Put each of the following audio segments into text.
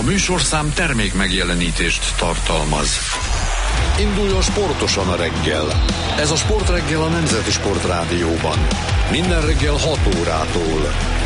A műsorszám termék megjelenítést tartalmaz. Induljon sportosan a reggel. Ez a Sportreggel a Nemzeti Sportrádióban. Minden reggel 6 órától.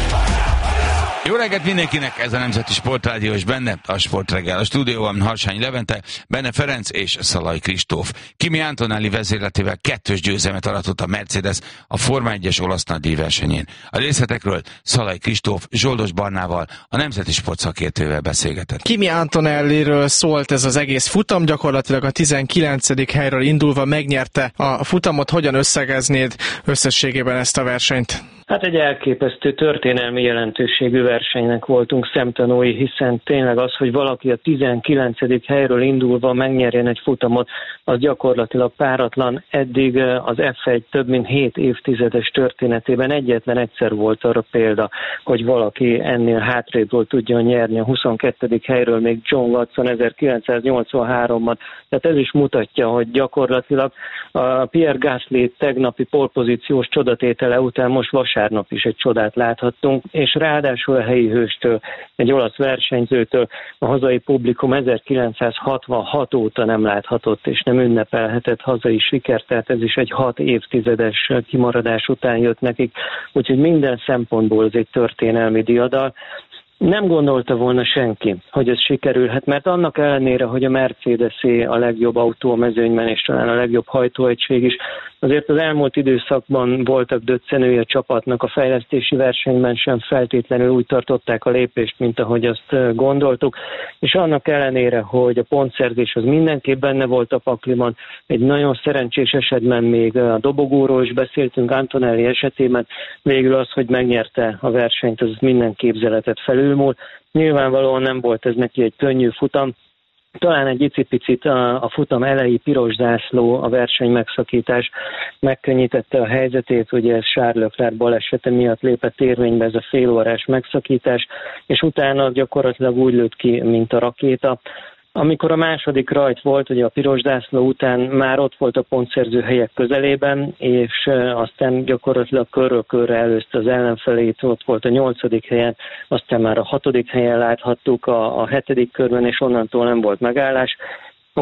Jó reggelt mindenkinek, ez a Nemzeti Sportrádió, és benne a Sportreggel. A stúdióban Harsányi Levente, Benne Ferenc és Szalai Kristóf. Kimi Antonelli vezérletével 2-ös győzelmet aratott a Mercedes a Forma 1-es olasz nagydíj versenyén. A részletekről Szalai Kristóf Zsoldos Barnával, a Nemzeti Sport szakértővel beszélgetett. Kimi Antonelliről szólt ez az egész futam, gyakorlatilag a 19. helyről indulva megnyerte a futamot. Hogyan összegeznéd összességében ezt a versenyt? Hát egy elképesztő történelmi jelentőségű versenynek voltunk szemtanúi, hiszen tényleg az, hogy valaki a 19. helyről indulva megnyerjen egy futamot, az gyakorlatilag páratlan. Eddig az F1 több mint 7 évtizedes történetében egyetlen egyszer volt arra példa, hogy valaki ennél hátrébről tudjon nyerni. A 22. helyről még John Watson 1983-ban. Tehát ez is mutatja, hogy gyakorlatilag a Pierre Gasly tegnapi polpozíciós csodatétele után most vasárnap is egy csodát láthattunk, és ráadásul a helyi hőstől, egy olasz versenyzőtől a hazai publikum 1966 óta nem láthatott és nem ünnepelhetett hazai sikert, tehát ez is egy 6 évtizedes kimaradás után jött nekik, úgyhogy minden szempontból ez egy történelmi diadal. Nem gondolta volna senki, hogy ez sikerülhet, mert annak ellenére, hogy a Mercedes-é a legjobb autó a mezőnyben, és talán a legjobb hajtóegység is, azért az elmúlt időszakban voltak döccenői a csapatnak, a fejlesztési versenyben sem feltétlenül úgy tartották a lépést, mint ahogy azt gondoltuk, és annak ellenére, hogy a pontszerzés az mindenképp benne volt a pakliban, egy nagyon szerencsés esetben még a dobogóról is beszéltünk Antonelli esetében, végül az, hogy megnyerte a versenyt, az minden képzeletet felülmúl. Nyilvánvalóan nem volt ez neki egy könnyű futam, talán egy icipicit a futam elejé piros zászló, a verseny megszakítás megkönnyítette a helyzetét, ugye ez Charles Leclerc balesete miatt lépett érvénybe ez a félórás megszakítás, és utána gyakorlatilag úgy lőtt ki, mint a rakéta. Amikor a második rajt volt, ugye a piros zászló után már ott volt a pontszerző helyek közelében, és aztán gyakorlatilag körről körre előzte az ellenfelét, ott volt a 8. helyen, aztán már a 6. helyen láthattuk a 7. körben, és onnantól nem volt megállás. A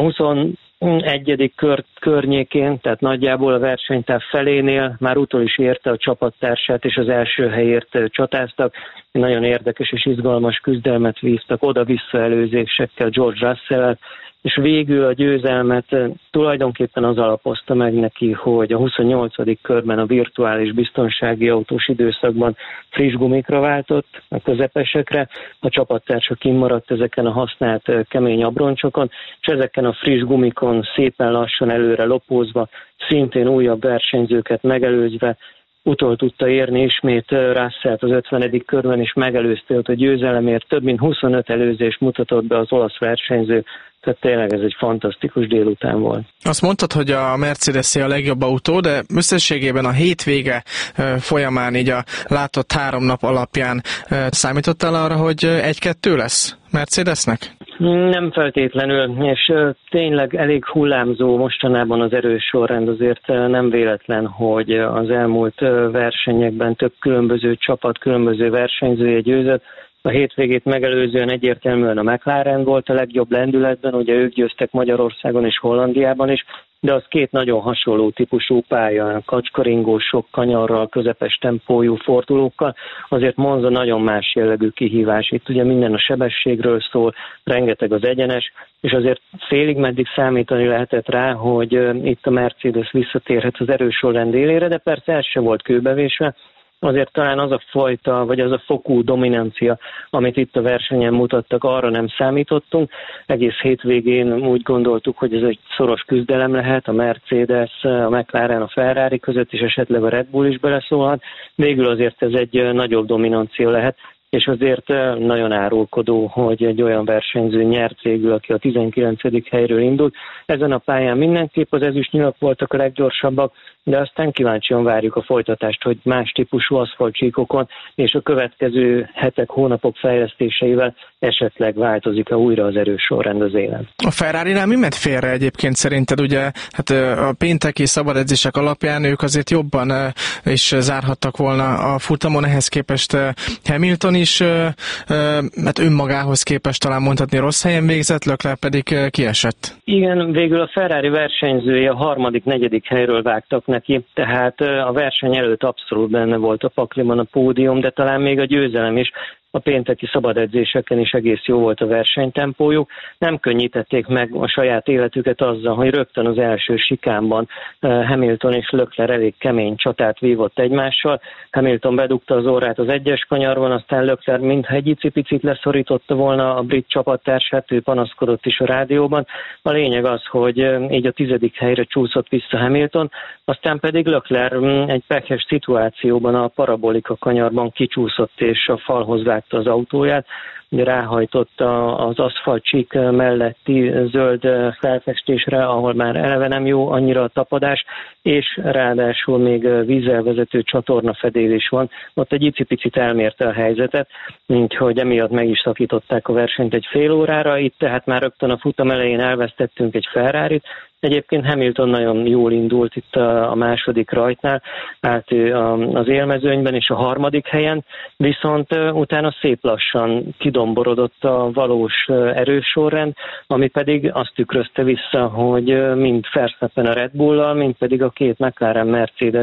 21. környékén, tehát nagyjából a versenytáv felénél már utol is érte a csapattársát, és az első helyért csatáztak. Nagyon érdekes és izgalmas küzdelmet vívtak oda-vissza előzésekkel George Russell-el, és végül a győzelmet tulajdonképpen az alapozta meg neki, hogy a 28. körben a virtuális biztonsági autós időszakban friss gumikra váltott, a közepesekre, a csapattársa kimaradt ezeken a használt kemény abroncsokon, és ezeken a friss gumikon szépen lassan előre lopózva, szintén újabb versenyzőket megelőzve, utol tudta érni ismét Russellt az 50. körben, és megelőzte őt a győzelemért. Több mint 25 előzést mutatott be az olasz versenyző, tehát tényleg ez egy fantasztikus délután volt. Azt mondtad, hogy a Mercedes-é a legjobb autó, de összességében a hétvége folyamán, így a látott 3 nap alapján számítottál arra, hogy 1-2 lesz Mercedesnek? Nem feltétlenül, és tényleg elég hullámzó mostanában az erősorrend, azért nem véletlen, hogy az elmúlt versenyekben több különböző csapat, különböző versenyzője győzött. A hétvégét megelőzően egyértelműen a McLaren volt a legjobb lendületben, ugye ők győztek Magyarországon és Hollandiában is, de az 2 nagyon hasonló típusú pálya, kacskaringós, sok kanyarral, közepes tempójú fordulókkal, azért Monza nagyon más jellegű kihívás. Itt ugye minden a sebességről szól, rengeteg az egyenes, és azért félig meddig számítani lehetett rá, hogy itt a Mercedes visszatérhet az erősorrend élére, de persze ez se volt kőbevésve. Azért talán az a fajta, vagy az a fokú dominancia, amit itt a versenyen mutattak, arra nem számítottunk. Egész hétvégén úgy gondoltuk, hogy ez egy szoros küzdelem lehet, a Mercedes, a McLaren, a Ferrari között, és esetleg a Red Bull is beleszólhat. Végül azért ez egy nagyobb dominancia lehet, és azért nagyon árulkodó, hogy egy olyan versenyző nyert végül, aki a 19. helyről indult. Ezen a pályán mindenképp az ezüstnyilak voltak a leggyorsabbak, de aztán kíváncsian várjuk a folytatást, hogy más típusú aszfaltcsíkokon és a következő hetek, hónapok fejlesztéseivel esetleg változik-e újra az erősorrend az élen. A Ferrarinál mi ment félre egyébként szerinted? Ugye hát a pénteki szabad edzések alapján ők azért jobban is zárhattak volna a futamon, ehhez képest Hamilton is is, mert önmagához képest talán mondhatni rossz helyen végzett, Leclerc pedig kiesett. Igen, végül a Ferrari versenyzője a 3.-4. helyről vágtak neki, tehát a verseny előtt abszolút benne volt a pakliban a pódium, de talán még a győzelem is. A pénteki szabad edzéseken is egész jó volt a versenytempójuk. Nem könnyítették meg a saját életüket azzal, hogy rögtön az első sikánban Hamilton és Leclerc elég kemény csatát vívott egymással. Hamilton bedugta az orrát az egyes kanyarban, aztán Leclerc mintha egy icipicit leszorította volna a brit csapattársát, ő panaszkodott is a rádióban. A lényeg az, hogy így a 10. helyre csúszott vissza Hamilton, aztán pedig Leclerc egy pekhes szituációban a parabolika kanyarban kicsúszott és a falhoz vágta az autóját, ugye ráhajtott az aszfaltcsík melletti zöld felfestésre, ahol már eleve nem jó annyira a tapadás, és ráadásul még vízzel vezető csatornafedél is van. Ott egy icipicit elmérte a helyzetet, úgyhogy emiatt meg is szakították a versenyt egy fél órára. Itt tehát már rögtön a futam elején elvesztettünk egy Ferrarit. Egyébként Hamilton nagyon jól indult itt a második rajtnál, állt ő az élmezőnyben és a 3. helyen, viszont utána szép lassan kidomborodott a valós erősorrend, ami pedig azt tükrözte vissza, hogy mind Verstappen a Red Bull-lal, mind pedig a két McLaren Mercedes